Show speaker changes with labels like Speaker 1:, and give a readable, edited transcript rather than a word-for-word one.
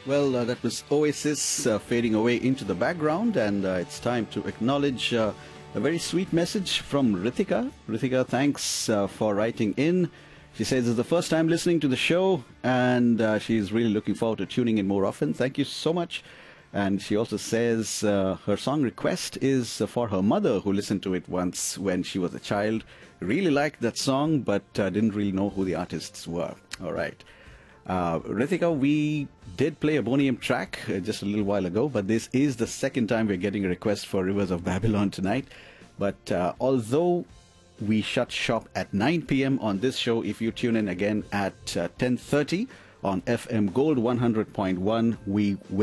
Speaker 1: Well, that was Oasis fading away into the background, and it's time to acknowledge a very sweet message from Ritika. Ritika, thanks for writing in. She says it's the first time listening to the show, and she's really looking forward to tuning in more often. Thank you so much. And she also says her song request is for her mother, who listened to it once when she was a child. Really liked that song, but didn't really know who the artists were. All right. Ritika, we did play a Boney M track just a little while ago, but this is the second time we're getting a request for Rivers of Babylon tonight. But although we shut shop at 9 p.m. on this show, if you tune in again at 10:30 on FM Gold 100.1, we will